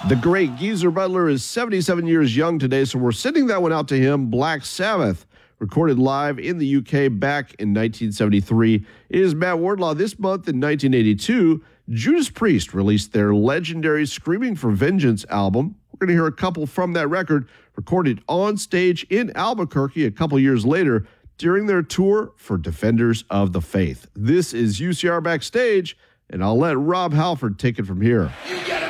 The great Geezer Butler is 77 years young today, so we're sending that one out to him. Black Sabbath, recorded live in the UK back in 1973. It is Matt Wardlaw. This month in 1982, Judas Priest released their legendary Screaming for Vengeance album. We're going to hear a couple from that record, recorded on stage in Albuquerque a couple years later during their tour for Defenders of the Faith. This is UCR Backstage, and I'll let Rob Halford take it from here. You get it.